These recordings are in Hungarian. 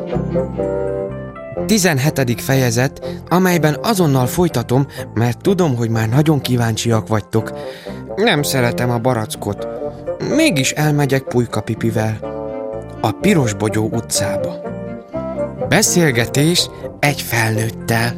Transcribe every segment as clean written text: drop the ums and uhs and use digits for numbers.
17. fejezet, amelyben azonnal folytatom, mert tudom, hogy már nagyon kíváncsiak vagytok. Nem szeretem a barackot. Mégis elmegyek Pulykapipivel. A Pirosbogyó utcába. Beszélgetés egy felnőttel.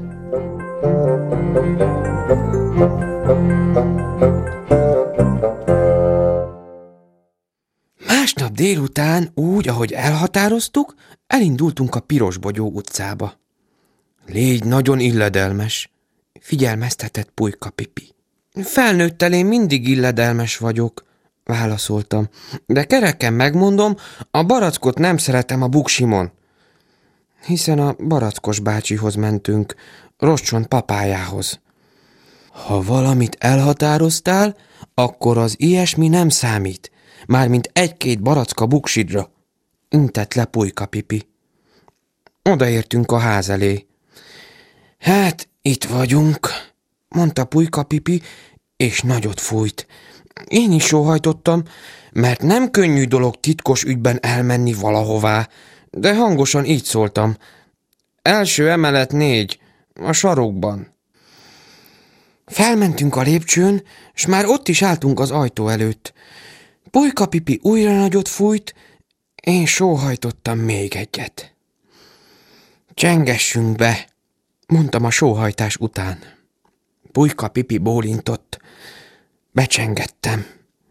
Másnap délután, úgy, ahogy elhatároztuk, elindultunk a Pirosbogyó utcába. Légy nagyon illedelmes, figyelmeztetett Pulykapipi. Felnőttel én mindig illedelmes vagyok, válaszoltam, de kereken megmondom, a barackot nem szeretem a Buksimon. Hiszen a Barackos bácsihoz mentünk, Roscsont papájához. Ha valamit elhatároztál, akkor az ilyesmi nem számít, mármint egy-két baracka buksidra, intett le Pulykapipi. Odaértünk a ház elé. Hát, itt vagyunk, mondta Pulykapipi, és nagyot fújt. Én is sóhajtottam, mert nem könnyű dolog titkos ügyben elmenni valahová, de hangosan így szóltam. Első emelet 4, a sarokban. Felmentünk a lépcsőn, s már ott is álltunk az ajtó előtt. Pulykapipi újra nagyot fújt, én sóhajtottam még egyet. Csengessünk be, mondtam a sóhajtás után. Pulykapipi bólintott. Becsengettem.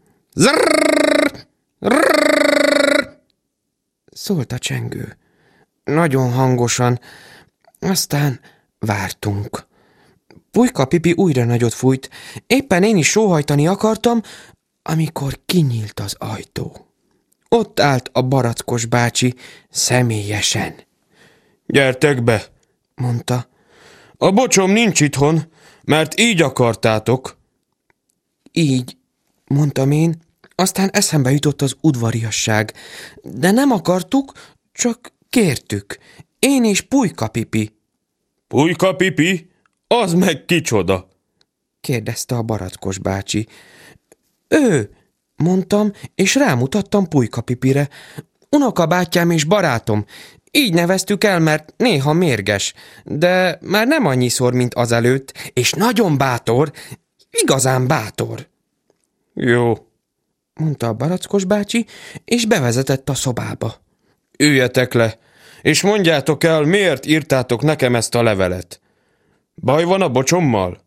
Zrrrr! Rrrr! Szólt a csengő. Nagyon hangosan. Aztán vártunk. Pulykapipi újra nagyot fújt. Éppen én is sóhajtani akartam, amikor kinyílt az ajtó. Ott állt a Barackos bácsi személyesen. Gyertek be, mondta. A bocsom nincs itthon, mert így akartátok. Így, mondtam én, aztán eszembe jutott az udvariasság. De nem akartuk, csak kértük. Én és Pulykapipi. Pulykapipi? Az meg kicsoda? Kérdezte a Barackos bácsi. Ő, mondtam, és rámutattam Pulyakapipire. Unokabátyám és barátom. Így neveztük el, mert néha mérges, de már nem annyiszor, mint azelőtt, és nagyon bátor, igazán bátor. Jó, mondta a Barackos bácsi, és bevezetett a szobába. Üljetek le, és mondjátok el, miért írtátok nekem ezt a levelet. Baj van a bocsommal?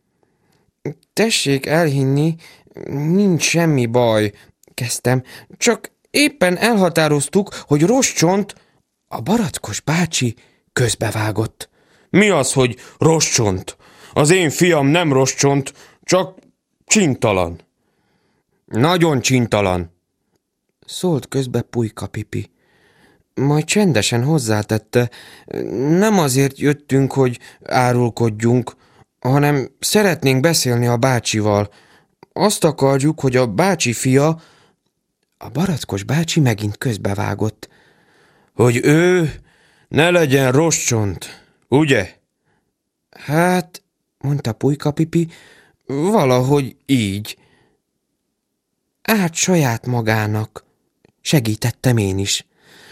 Tessék elhinni, nincs semmi baj, kezdtem, csak éppen elhatároztuk, hogy Roscsont. A Barackos bácsi közbevágott. Mi az, hogy Roscsont? Az én fiam nem Roscsont, csak csintalan. Nagyon csintalan, szólt közbe Pulykapipi. Majd csendesen hozzátette, nem azért jöttünk, hogy árulkodjunk, hanem szeretnénk beszélni a bácsival. Azt akarjuk, hogy a bácsi fia. A Barackos bácsi megint közbevágott. Hogy ő ne legyen Roscsont, ugye? Hát, mondta Pulykapipi, valahogy így. Árt saját magának, segítettem én is.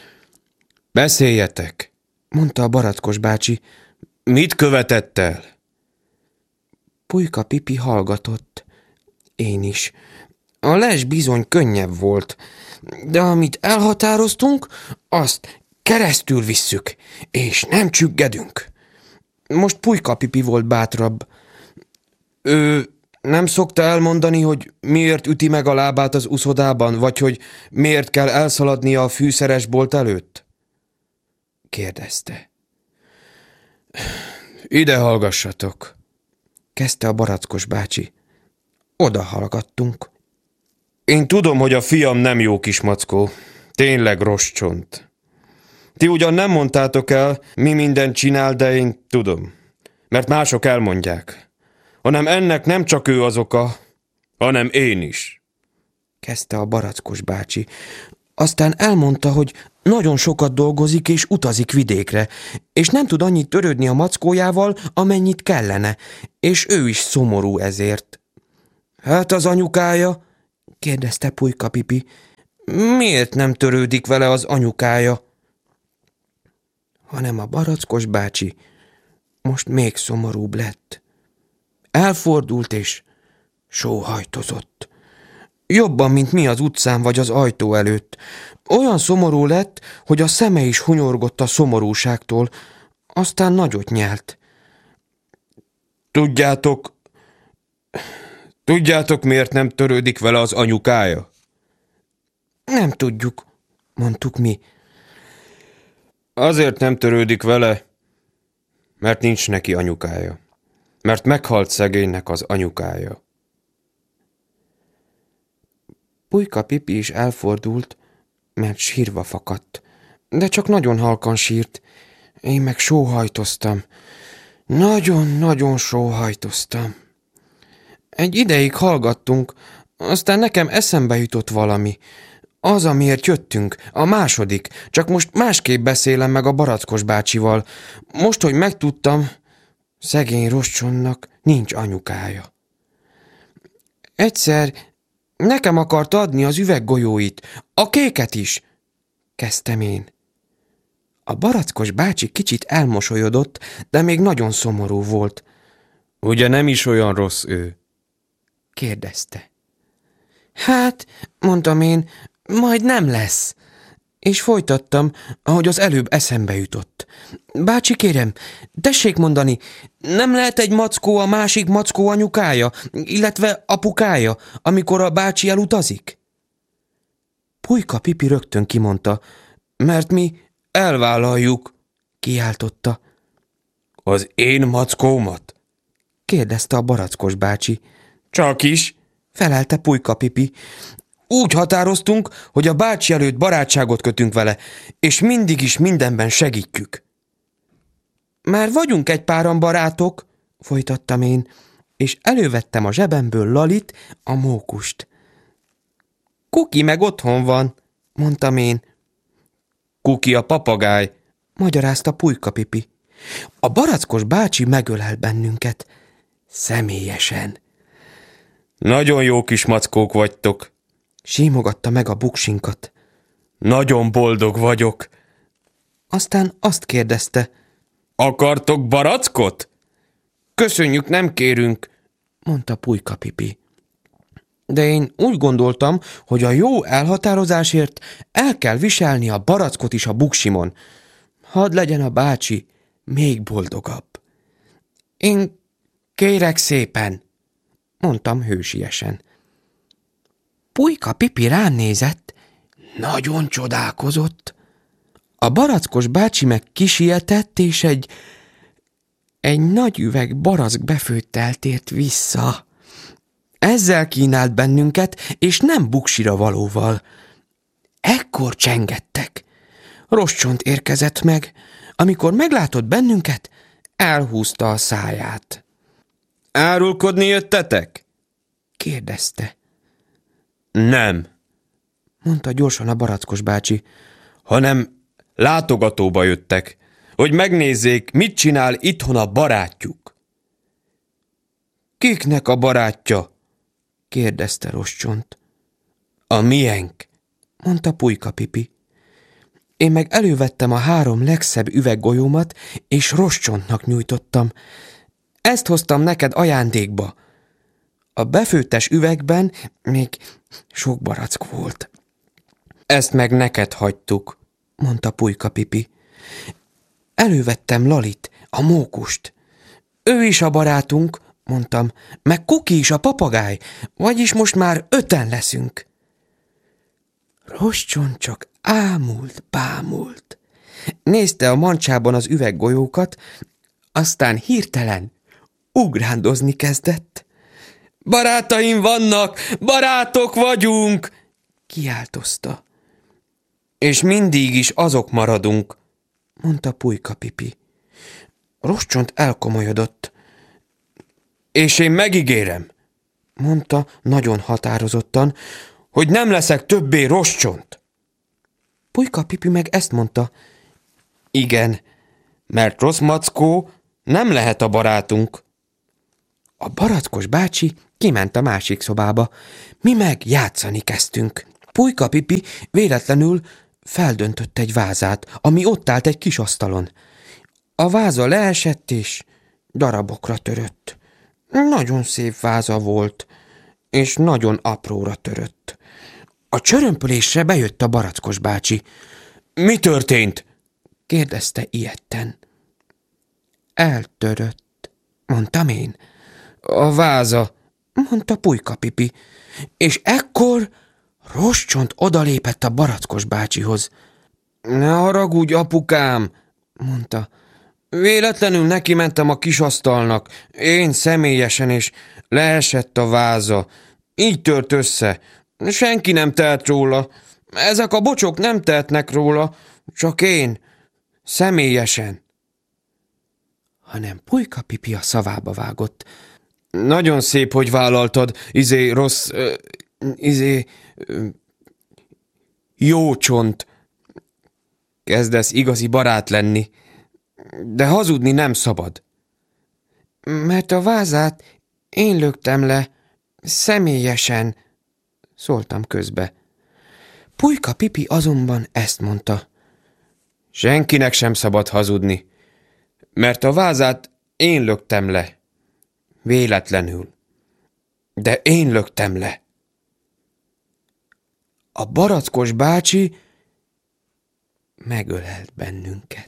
Beszéljetek, mondta a Barackos bácsi. Mit követett el? Pulykapipi hallgatott. Én is. A les bizony könnyebb volt, de amit elhatároztunk, azt keresztül visszük, és nem csüggedünk. Most Pulykapipi volt bátrabb. Ő nem szokta elmondani, hogy miért üti meg a lábát az uszodában, vagy hogy miért kell elszaladnia a fűszeres bolt előtt? Kérdezte. Ide hallgassatok, kezdte a Barackos bácsi. Oda hallgattunk. Én tudom, hogy a fiam nem jó kismackó, tényleg Roscsont. Ti ugyan nem mondtátok el, mi mindent csinál, de én tudom, mert mások elmondják. Hanem ennek nem csak ő az oka, hanem én is. Kezdte a Barackos bácsi. Aztán elmondta, hogy nagyon sokat dolgozik és utazik vidékre, és nem tud annyit törődni a mackójával, amennyit kellene, és ő is szomorú ezért. Hát az anyukája? Kérdezte Pulykapipi. Miért nem törődik vele az anyukája? hanem a Barackos bácsi most még szomorúbb lett. Elfordult és sóhajtozott. Jobban, mint mi az utcán vagy az ajtó előtt. Olyan szomorú lett, hogy a szeme is hunyorgott a szomorúságtól, aztán nagyot nyelt. Tudjátok, miért nem törődik vele az anyukája? Nem tudjuk, mondtuk mi. Azért nem törődik vele, mert nincs neki anyukája. Mert meghalt szegénynek az anyukája. Pulyka Pipi is elfordult, mert sírva fakadt. De csak nagyon halkan sírt. Én meg sóhajtoztam. Nagyon-nagyon sóhajtoztam. Egy ideig hallgattunk, aztán nekem eszembe jutott valami. Az, amiért jöttünk, a második, csak most másképp beszélem meg a Barackos bácsival. Most, hogy megtudtam, szegény Roscsonnak nincs anyukája. Egyszer nekem akart adni az üveggolyóit, a kéket is, kezdtem én. A Barackos bácsi kicsit elmosolyodott, de még nagyon szomorú volt. Ugye nem is olyan rossz ő? Kérdezte. Hát, mondtam én, majd nem lesz. És folytattam, ahogy az előbb eszembe jutott. Bácsi, kérem, tessék mondani, nem lehet egy mackó a másik mackó anyukája, illetve apukája, amikor a bácsi elutazik? Pulyka Pipi rögtön kimondta, mert mi elvállaljuk, kiáltotta. Az én mackómat? Kérdezte a Barackos bácsi. Csak is, felelte Pulyka Pipi. Úgy határoztunk, hogy a bácsi előtt barátságot kötünk vele, és mindig is mindenben segítjük. Már vagyunk egy páran barátok, folytattam én, és elővettem a zsebemből Lalit, a mókust. Kuki meg otthon van, mondtam én. Kuki a papagáj, magyarázta Pulyka Pipi. A Barackos bácsi megölel bennünket. Személyesen. Nagyon jó kis mackók vagytok, símogatta meg a buksinkat. Nagyon boldog vagyok. Aztán azt kérdezte. Akartok barackot? Köszönjük, nem kérünk, mondta Pulyka Pipi. De én úgy gondoltam, hogy a jó elhatározásért el kell viselni a barackot is a buksimon. Hadd legyen a bácsi még boldogabb. Én kérek szépen, mondtam hősiesen. Pulyka Pipi rám nézett, nagyon csodálkozott. A Barackos bácsi meg kisietett, és egy nagy üveg barack befőttel tért vissza. Ezzel kínált bennünket, és nem buksira valóval. Ekkor csengettek. Roscsont érkezett meg. Amikor meglátott bennünket, elhúzta a száját. Árulkodni jöttetek? Kérdezte. Nem, mondta gyorsan a Barackos bácsi, hanem látogatóba jöttek, hogy megnézzék, mit csinál itthon a barátjuk. Kiknek a barátja? Kérdezte Roscsont. A miénk, mondta Pulyka Pipi. Én meg elővettem a 3 legszebb üveggolyómat, és Roscsontnak nyújtottam. Ezt hoztam neked ajándékba. A befőttes üvegben még sok barack volt. Ezt meg neked hagytuk, mondta Pulyka Pipi. Elővettem Lalit, a mókust. Ő is a barátunk, mondtam, meg Kuki is a papagáj, vagyis most már 5-en leszünk. Roscsont csak bámult. Nézte a mancsában az üveggolyókat, aztán hirtelen ugrándozni kezdett. Barátaim vannak, barátok vagyunk, kiáltozta. És mindig is azok maradunk, mondta Pulyka Pipi. Roscsont elkomolyodott. És én megígérem, mondta nagyon határozottan, hogy nem leszek többé Roscsont. Pulyka Pipi meg ezt mondta. Igen, mert rossz mackó nem lehet a barátunk. A Barackos bácsi kiment a másik szobába. Mi meg játszani kezdtünk. Pulyka Pipi véletlenül feldöntött egy vázát, ami ott állt egy kis asztalon. A váza leesett és darabokra törött. Nagyon szép váza volt, és nagyon apróra törött. A csörömpölésre bejött a Barackos bácsi. Mi történt? Kérdezte ijedten. Eltörött, mondtam én. A váza, mondta Pulyka Pipi, és ekkor Roscsont odalépett a Barackos bácsihoz. Ne haragudj, apukám, mondta. Véletlenül neki mentem a kisasztalnak, én személyesen, és leesett a váza. Így tört össze. Senki nem tehet róla. Ezek a bocsok nem tehetnek róla, csak én, személyesen. Hanem Pulyka Pipi a szavába vágott. Nagyon szép, hogy vállaltad, jó csont. Kezdesz igazi barát lenni, de hazudni nem szabad. Mert a vázát én löktem le, személyesen, szóltam közbe. Pulyka Pipi azonban ezt mondta. Senkinek sem szabad hazudni, mert a vázát én löktem le. Véletlenül. De én löktem le. A Barackos bácsi megölelt bennünket.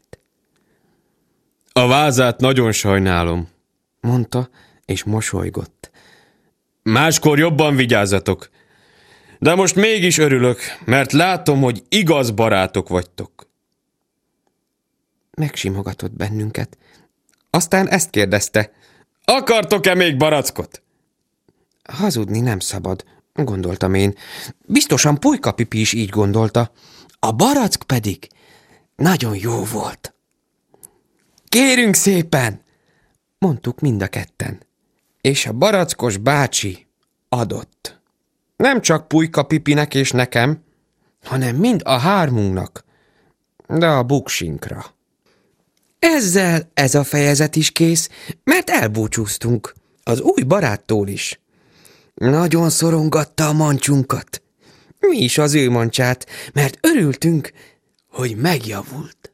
A vázát nagyon sajnálom, mondta, és mosolygott. Máskor jobban vigyázzatok. De most mégis örülök, mert látom, hogy igaz barátok vagytok. Megsimogatott bennünket. Aztán ezt kérdezte. Akartok-e még barackot? Hazudni nem szabad, gondoltam én. Biztosan Pulyka Pipi is így gondolta. A barack pedig nagyon jó volt. Kérünk szépen, mondtuk mind a ketten. És a Barackos bácsi adott. Nem csak Pulyka Pipinek és nekem, hanem mind a hármunknak, de a buksinkra. Ezzel ez a fejezet is kész, mert elbúcsúztunk, az új baráttól is. Nagyon szorongatta a mancsunkat. Mi is az ő mancsát, mert örültünk, hogy megjavult.